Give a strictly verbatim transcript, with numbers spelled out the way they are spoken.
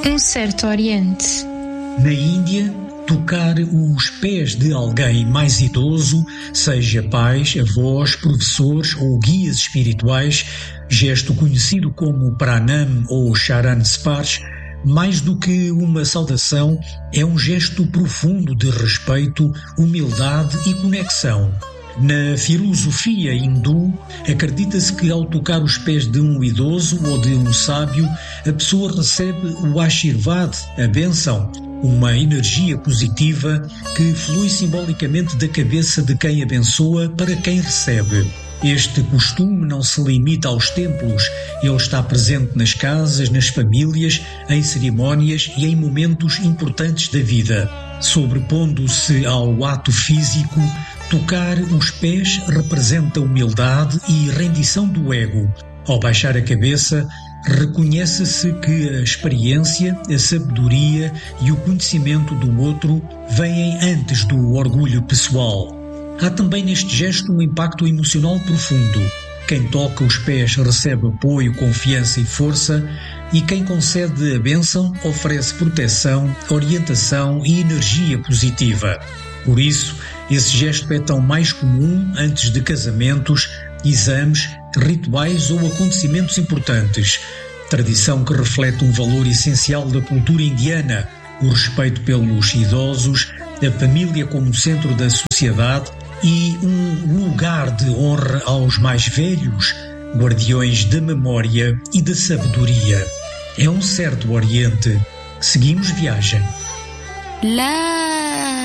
Um certo Oriente. Na Índia, tocar os pés de alguém mais idoso, seja pais, avós, professores ou guias espirituais, gesto conhecido como Pranam ou Charan Sparsh, mais do que uma saudação, é um gesto profundo de respeito, humildade e conexão. Na filosofia hindu, acredita-se que ao tocar os pés de um idoso ou de um sábio, a pessoa recebe o Ashirvad, a bênção, uma energia positiva que flui simbolicamente da cabeça de quem abençoa para quem recebe. Este costume não se limita aos templos, ele está presente nas casas, nas famílias, em cerimónias e em momentos importantes da vida. Sobrepondo-se ao ato físico, tocar os pés representa humildade e rendição do ego. Ao baixar a cabeça, reconhece-se que a experiência, a sabedoria e o conhecimento do outro vêm antes do orgulho pessoal. Há também neste gesto um impacto emocional profundo. Quem toca os pés recebe apoio, confiança e força, e quem concede a bênção oferece proteção, orientação e energia positiva. Por isso, esse gesto é tão mais comum antes de casamentos, exames, rituais ou acontecimentos importantes. Tradição que reflete um valor essencial da cultura indiana, o respeito pelos idosos, a família como centro da sociedade e um lugar de honra aos mais velhos, guardiões da memória e da sabedoria. É um certo Oriente. Seguimos viagem. Lá